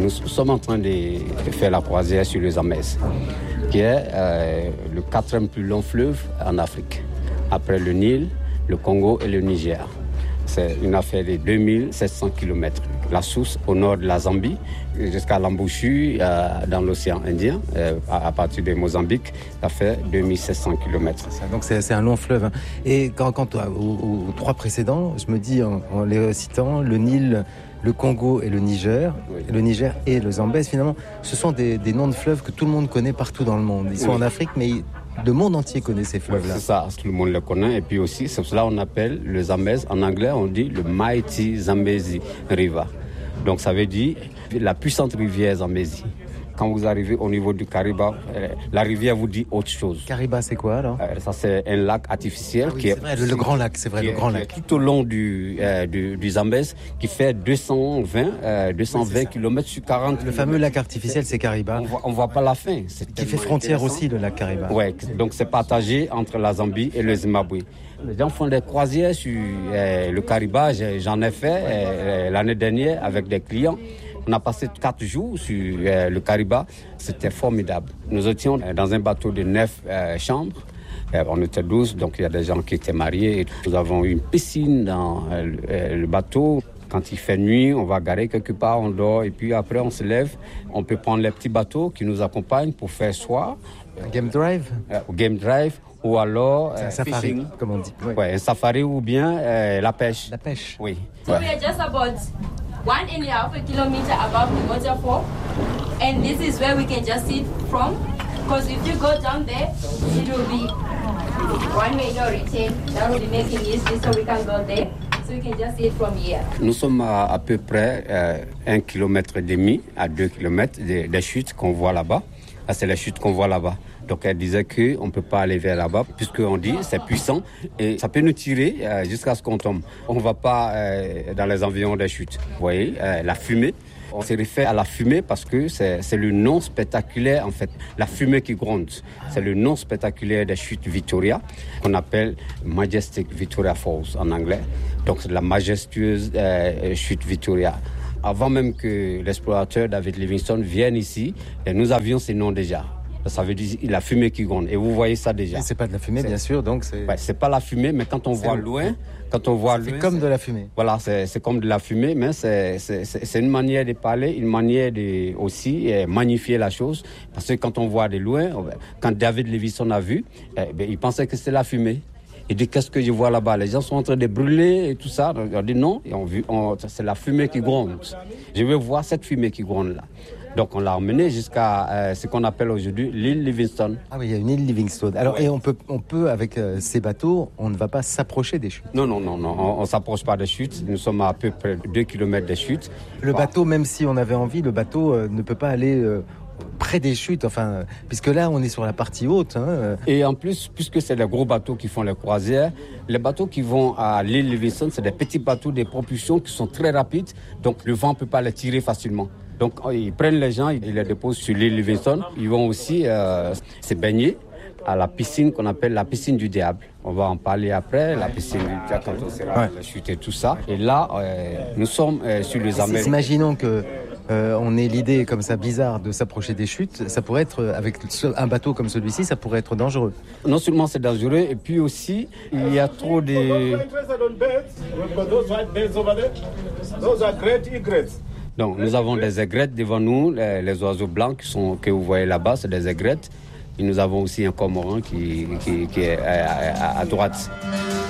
Nous sommes en train de faire la croisière sur le Zambèze, qui est le quatrième plus long fleuve en Afrique, après le Nil, le Congo et le Niger. C'est une affaire de 2700 km. La source au nord de la Zambie jusqu'à l'embouchure dans l'océan Indien, à partir de Mozambique, ça fait 2700 km. Donc c'est un long fleuve. Hein. Et quant aux trois précédents, je me dis en les citant, le Nil, le Congo et le Niger, oui. Le Niger et le Zambèze, finalement, ce sont des noms de fleuves que tout le monde connaît partout dans le monde. Ils sont en Afrique, mais le monde entier connaît ces fleuves-là. C'est ça, tout le monde le connaît. Et puis aussi, c'est cela qu'on appelle le Zambèze. En anglais, on dit le Mighty Zambezi River. Donc ça veut dire la puissante rivière Zambezi. Quand vous arrivez au niveau du Kariba, la rivière vous dit autre chose. Kariba, c'est quoi alors ? Ça, c'est un lac artificiel qui est vrai, le grand lac, c'est vrai, le grand lac. Tout au long du Zambèze, qui fait 220 km sur 40. Le fameux lac artificiel, c'est Kariba. On voit pas la fin. Qui fait frontière aussi, le lac Kariba. Ouais, donc c'est partagé entre la Zambie et le Zimbabwe. Les gens font des croisières sur le Kariba. J'en ai fait l'année dernière avec des clients. On a passé 4 jours sur le Kariba. C'était formidable. Nous étions dans un bateau de 9 chambres. On était 12, donc il y a des gens qui étaient mariés. Nous avons une piscine dans le bateau. Quand il fait nuit, on va garer quelque part, on dort. Et puis après, on se lève. On peut prendre les petits bateaux qui nous accompagnent pour faire soir. Un game drive game drive. Ou alors un safari, fishing, comme on dit. Oui. Ouais, un safari ou bien la pêche. La pêche. Oui. So we are just about 1.5 kilometers above the waterfall, and this is where we can just sit from. Because if you go down there, it will be one way or return. That will be making it easy, so we can go there. So we can just sit from here. Nous sommes à peu près 1,5 km à 2 km des chutes qu'on voit là-bas. Là, c'est les chutes qu'on voit là-bas. Donc elle disait qu'on ne peut pas aller vers là-bas puisqu'on dit que c'est puissant et ça peut nous tirer jusqu'à ce qu'on tombe. On ne va pas dans les environs des chutes. Vous voyez, la fumée, on se réfère à la fumée parce que c'est le nom spectaculaire en fait. La fumée qui gronde, c'est le nom spectaculaire des chutes Victoria qu'on appelle Majestic Victoria Falls en anglais. Donc c'est la majestueuse chute Victoria. Avant même que l'explorateur David Livingstone vienne ici, nous avions ces noms déjà. Ça veut dire la fumée qui gronde. Et vous voyez ça déjà. Et c'est pas de la fumée, bien sûr. Donc c'est pas la fumée, mais quand on voit loin, c'est comme de la fumée. Voilà, c'est comme de la fumée, mais c'est une manière de parler, une manière de aussi magnifier la chose. Parce que quand on voit de loin, quand David Livingstone a vu, il pensait que c'était la fumée. Il dit, qu'est-ce que je vois là-bas? Les gens sont en train de brûler et tout ça. On dit non, et c'est la fumée qui gronde. Je veux voir cette fumée qui gronde là. Donc on l'a emmené jusqu'à ce qu'on appelle aujourd'hui l'île Livingstone. Ah oui, il y a une île Livingstone. Alors ouais. Et on peut avec ces bateaux, on ne va pas s'approcher des chutes. Non, on ne s'approche pas des chutes. Nous sommes à peu près 2 km des chutes. Le bateau, même si on avait envie, le bateau ne peut pas aller près des chutes, enfin, puisque là on est sur la partie haute. Hein. Et en plus, puisque c'est les gros bateaux qui font les croisières, les bateaux qui vont à l'île Livingstone, c'est des petits bateaux de propulsion qui sont très rapides, donc le vent ne peut pas les tirer facilement. Donc ils prennent les gens, ils les déposent sur l'île Livingstone. Ils vont aussi se baigner à la piscine qu'on appelle la piscine du diable. On va en parler après, la piscine du diable, quand on sera la chute et tout ça. Et là, nous sommes sur les Zambèze. Imaginons que on ait l'idée comme ça bizarre de s'approcher des chutes. Ça pourrait être, avec un bateau comme celui-ci, ça pourrait être dangereux. Non seulement c'est dangereux, et puis aussi, il y a trop de... Donc, nous avons des aigrettes devant nous, les oiseaux blancs que vous voyez là-bas, c'est des aigrettes. Et nous avons aussi un cormoran qui est à droite.